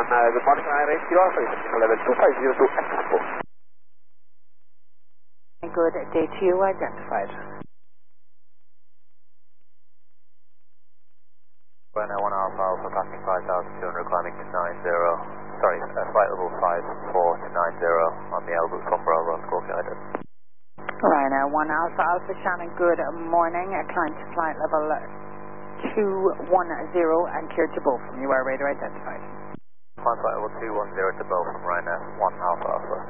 good morning, Ryanair ATR, level 2502 Expo. Good day to you, identified. Ryanair 1 Alpha Alpha, passing 5,200, climbing to 90. Sorry, flight level 54 to 90 on the Elbit from Bravo, squawk guided. Ryanair 1 Alpha Alpha, Shannon, good morning. Climb to flight level 210 and cleared to Bow from you are radar identified. Climb flight level 210 to Bow from Ryanair 1 Alpha Alpha.